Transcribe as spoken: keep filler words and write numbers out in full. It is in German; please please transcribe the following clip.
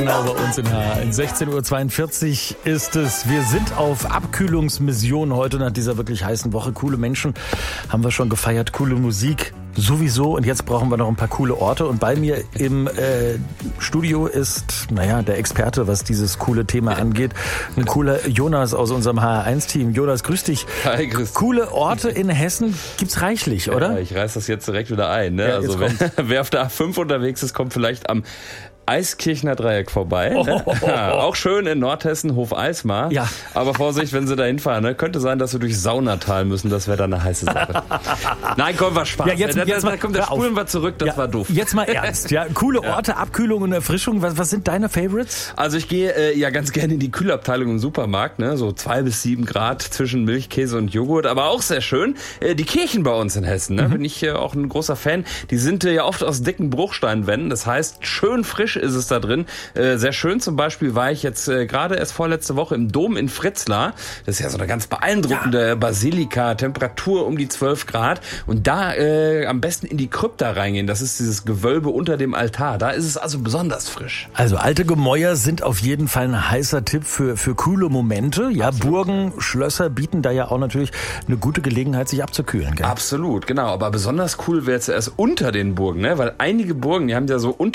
Genau bei uns in H R. sechzehn Uhr zweiundvierzig ist es. Wir sind auf Abkühlungsmission heute nach dieser wirklich heißen Woche. Coole Menschen haben wir schon gefeiert, coole Musik sowieso. Und jetzt brauchen wir noch ein paar coole Orte. Und bei mir im äh, Studio ist, naja, der Experte, was dieses coole Thema angeht. Ein cooler Jonas aus unserem H R eins Team. Jonas, grüß dich. Hi, grüß. Coole Orte in Hessen gibt's reichlich, oder? Ja, ich reiß das jetzt direkt wieder ein. Ne? Ja, also wer, wer auf der A fünf unterwegs ist, kommt vielleicht am Eiskirchner Dreieck vorbei. Oh, Ne? oh, oh, oh. Auch schön in Nordhessen, Hof-Eismar. Ja. Aber Vorsicht, wenn Sie da hinfahren. Ne? Könnte sein, dass wir durch Saunatal müssen. Das wäre dann eine heiße Sache. Nein, komm, war Spaß. Ja, jetzt, da, jetzt da, mal, da kommt der Spulen wir zurück, das ja, war doof. Jetzt mal ernst. Ja, coole Orte, ja. Abkühlung und Erfrischung. Was, was sind deine Favorites? Also ich gehe äh, ja ganz gerne in die Kühlabteilung im Supermarkt. Ne? So zwei bis sieben Grad zwischen Milch, Käse und Joghurt. Aber auch sehr schön, äh, die Kirchen bei uns in Hessen. Ne? Mhm. Bin ich äh, auch ein großer Fan. Die sind äh, ja oft aus dicken Bruchsteinwänden. Das heißt, schön frisch ist es da drin. Äh, sehr schön zum Beispiel war ich jetzt äh, gerade erst vorletzte Woche im Dom in Fritzlar. Das ist ja so eine ganz beeindruckende ja. Basilika, Temperatur um die zwölf Grad. Und da äh, am besten in die Krypta reingehen. Das ist dieses Gewölbe unter dem Altar. Da ist es also besonders frisch. Also alte Gemäuer sind auf jeden Fall ein heißer Tipp für, für coole Momente. Ja, absolut. Burgen, Schlösser bieten da ja auch natürlich eine gute Gelegenheit, sich abzukühlen. Gell? Absolut, genau. Aber besonders cool wäre es erst unter den Burgen, ne? Weil einige Burgen, die haben ja so unter